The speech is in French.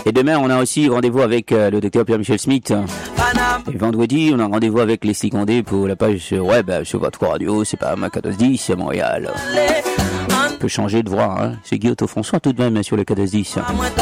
Et demain, on a aussi rendez-vous avec le docteur Pierre-Michel Smith. Et vendredi, on a rendez-vous avec Leslie Condé pour la page web sur votre radio. C'est pas ma 1410 à Montréal. On peut changer de voix, hein. C'est Guy Otto François tout de même sur le 1410.